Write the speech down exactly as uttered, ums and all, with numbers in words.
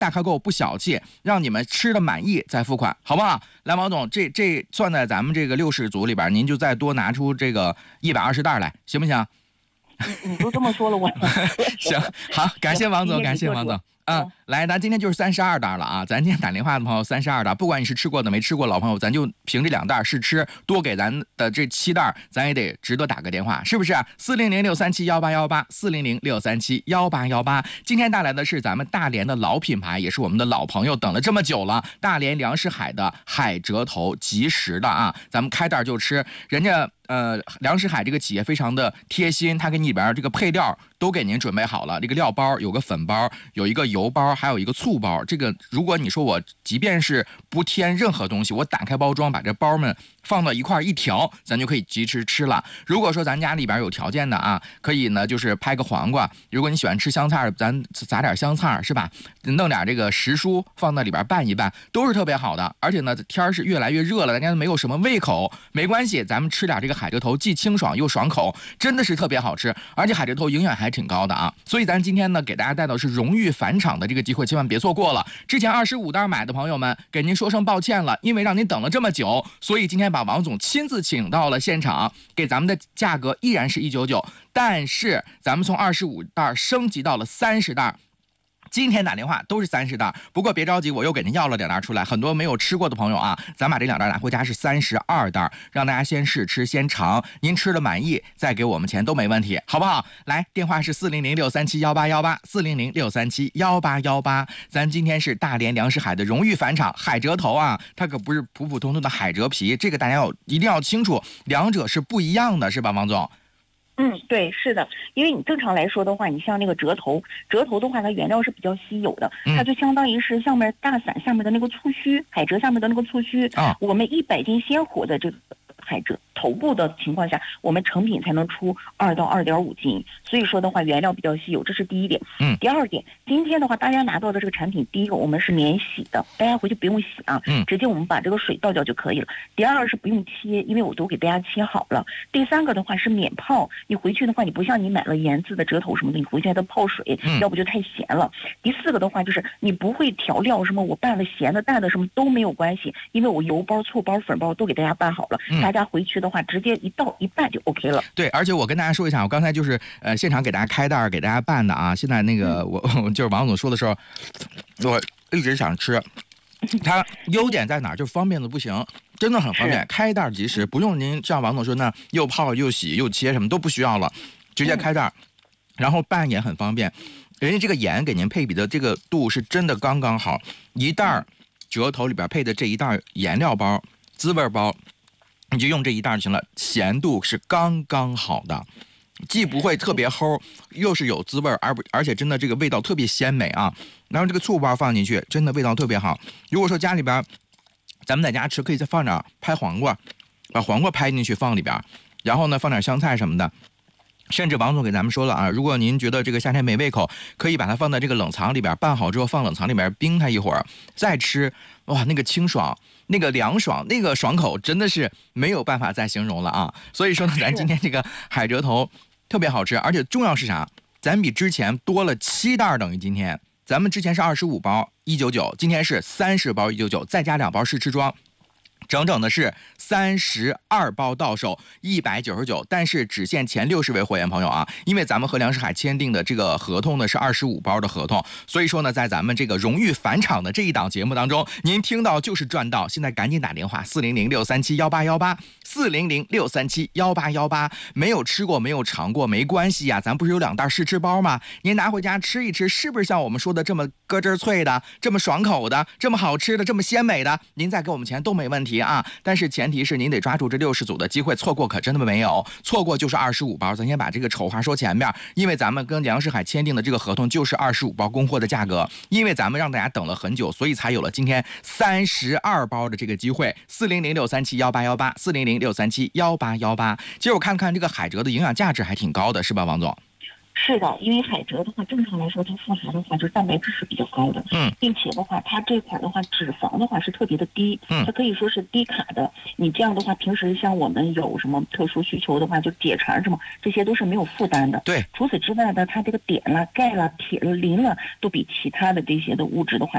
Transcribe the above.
大开购不小气，让你们吃的满意再付款，好不好？来，王总，这这算在咱们这个六十组里边，您就再多拿出这个一百二十袋来，行不行？ 你你都这么说了，我行好，感谢王总，感谢王总。啊，来，咱今天就是三十二袋了啊！咱今天打电话的朋友三十二袋，不管你是吃过的没吃过老朋友，咱就凭这两袋试吃，多给咱的这七袋，咱也得值得打个电话，是不是？四零零六三七幺八幺八，四零零六三七幺八幺八。今天带来的是咱们大连的老品牌，也是我们的老朋友，等了这么久了，大连粮食海的海蜇头，即食的啊，咱们开袋就吃，人家。呃，粮食海这个企业非常的贴心，它给你里边这个配料都给您准备好了。这个料包有个粉包，有一个油包，还有一个醋包。这个如果你说我即便是不添任何东西，我打开包装把这包们放到一块一调，咱就可以即吃吃了。如果说咱家里边有条件的啊，可以呢就是拍个黄瓜。如果你喜欢吃香菜，咱撒点香菜是吧？弄点这个时蔬放在里边拌一拌，都是特别好的。而且呢，天是越来越热了，大家没有什么胃口，没关系，咱们吃点这个海蜇头，既清爽又爽口，真的是特别好吃。而且海蜇头营养还挺高的啊，所以咱今天呢给大家带到是荣誉返场的这个机会，千万别错过了。之前二十五袋买的朋友们，给您说声抱歉了，因为让您等了这么久，所以今天把王总亲自请到了现场，给咱们的价格依然是一九九，但是咱们从二十五袋升级到了三十袋。今天打电话都是三十袋，不过别着急，我又给您要了两袋出来。很多没有吃过的朋友啊，咱把这两袋拿回家是三十二袋，让大家先试吃先尝，您吃的满意再给我们钱都没问题，好不好？来，电话是四零零六三七幺八幺八，四零零六三七幺八幺八。咱今天是大连粮食海的荣誉返场，海蜇头啊，它可不是普普通通的海蜇皮，这个大家要一定要清楚，两者是不一样的，是吧，王总？ 嗯，对，是的，因为你正常来说的话，你像那个蜇头，蜇头的话，它原料是比较稀有的，它就相当于是上面大伞下面的那个醋须，海蜇下面的那个醋须啊。我们一百斤鲜活的这个海蜇头部的情况下，我们成品才能出二到二点五斤，所以说的话，原料比较稀有，这是第一点。嗯，第二点，今天的话，大家拿到的这个产品，第一个我们是免洗的，大家回去不用洗啊，嗯，直接我们把这个水倒掉就可以了。第二是不用切，因为我都给大家切好了。第三个的话是免泡，你回去的话，你不像你买了盐渍的蜇头什么的，你回去还得泡水，要不就太咸了。第四个的话就是你不会调料什么，我拌了咸的、淡的什么都没有关系，因为我油包、醋包、粉包都给大家拌好了，嗯、大家回去的话直接一倒一拌就 OK 了。 对，而且我跟大家说一下，我刚才就是呃现场给大家开袋给大家拌的啊。现在那个我、嗯、就是王总说的时候，我一直想吃。它优点在哪儿？就方便的不行，真的很方便，开袋即食，不用您像王总说那又泡又洗又切什么都不需要了，直接开袋，然后拌也很方便。人家这个盐给您配比的这个度是真的刚刚好，一袋蜇头里边配的这一袋颜料包、滋味包，你就用这一袋就行了，咸度是刚刚好的。既不会特别齁，又是有滋味，而不而且真的这个味道特别鲜美啊。然后这个醋包放进去，真的味道特别好。如果说家里边，咱们在家吃，可以再放点拍黄瓜，把黄瓜拍进去放里边，然后呢放点香菜什么的。甚至王总给咱们说了啊，如果您觉得这个夏天没胃口，可以把它放在这个冷藏里边，拌好之后放冷藏里边冰它一会儿再吃，哇，那个清爽，那个凉爽，那个爽口真的是没有办法再形容了啊。所以说呢，咱今天这个海蜇头特别好吃，而且重要是啥？咱比之前多了七袋，等于今天咱们之前是二十五包一九九，今天是三十包一九九，再加两包试吃装。整整的是三十二包到手一百九十九，但是只限前六十位会员朋友啊，因为咱们和粮食海签订的这个合同呢是二十五包的合同，所以说呢，在咱们这个荣誉返场的这一档节目当中，您听到就是赚到。现在赶紧打电话四零零六三七幺八幺八，四零零六三七幺八幺八，没有吃过没有尝过没关系呀、啊，咱不是有两袋试吃包吗？您拿回家吃一吃，是不是像我们说的这么咯吱脆的，这么爽口的，这么好吃的，这么鲜美的？您再给我们钱都没问题啊，但是前提是您得抓住这六十组的机会，错过可真的没有，错过就是二十五包。咱先把这个丑话说前面，因为咱们跟粮食海签订的这个合同就是二十五包供货的价格，因为咱们让大家等了很久，所以才有了今天三十二包的这个机会。四零零六三七幺八幺八，四零零六三七幺八幺八。其实我看看这个海蜇的营养价值还挺高的，是吧，王总？ 是的，因为海蜇的话，正常来说它富含的话就是蛋白质是比较高的，嗯，并且的话，它这块的话脂肪的话是特别的低，嗯，它可以说是低卡的。你这样的话，平时像我们有什么特殊需求的话，就解馋什么，这些都是没有负担的。 对， 除此之外呢，它这个碘啦、钙啦、铁了、磷了，都比其他的这些的物质的话